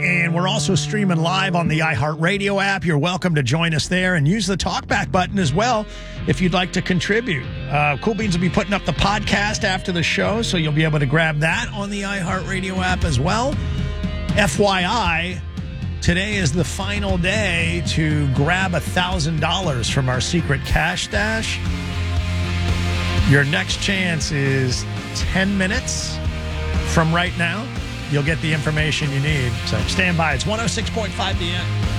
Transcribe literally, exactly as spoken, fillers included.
And we're also streaming live on the iHeartRadio app. You're welcome to join us there and use the talkback button as well if you'd like to contribute. Uh, Cool Beans will be putting up the podcast after the show, so you'll be able to grab that on the iHeartRadio app as well. F Y I, today is the final day to grab one thousand dollars from our secret cash stash. Your next chance is ten minutes from right now. You'll get the information you need. So stand by. It's one oh six point five The End.